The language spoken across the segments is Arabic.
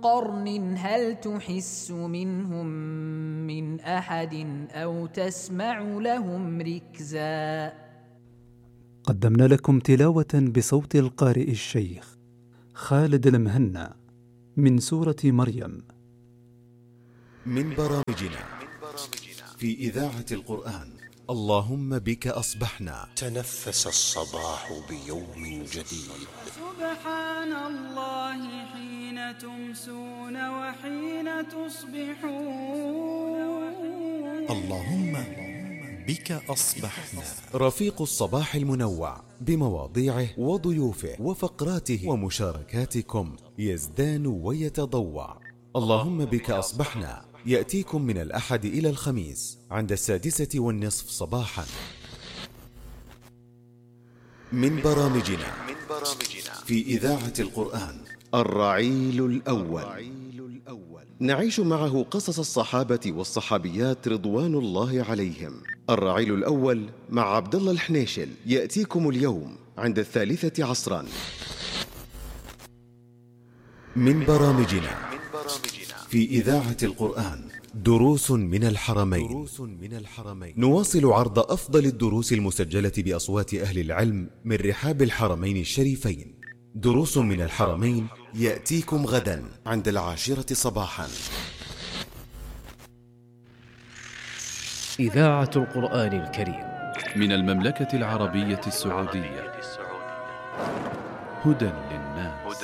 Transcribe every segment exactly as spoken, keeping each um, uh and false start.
قرن هل تحس منهم من أحد أو تسمع لهم ركزا. قدمنا لكم تلاوة بصوت القارئ الشيخ خالد المهنا من سورة مريم. من برامجنا في إذاعة القرآن اللهم بك أصبحنا. تنفس الصباح بيوم جديد. سبحان الله حين تمسون وحين تصبحون. اللهم بك أصبحنا. رفيق الصباح المنوع بمواضيعه وضيوفه وفقراته ومشاركاتكم يزدان ويتضوع. اللهم بك أصبحنا يأتيكم من الأحد إلى الخميس عند السادسة والنصف صباحا. من برامجنا في إذاعة القرآن الرعيل الأول، نعيش معه قصص الصحابة والصحابيات رضوان الله عليهم. الرعيل الأول مع عبد الله الحنيشل يأتيكم اليوم عند الثالثة عصرا. من برامجنا في إذاعة القرآن دروس من الحرمين. نواصل عرض أفضل الدروس المسجلة بأصوات أهل العلم من رحاب الحرمين الشريفين. دروس من الحرمين يأتيكم غدا عند العاشرة صباحا. إذاعة القرآن الكريم من المملكة العربية السعودية. هدى للناس.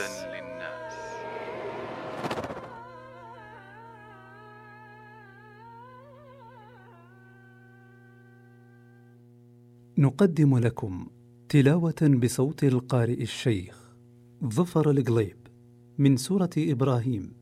نقدم لكم تلاوة بصوت القارئ الشيخ ظفر القليب من سورة إبراهيم.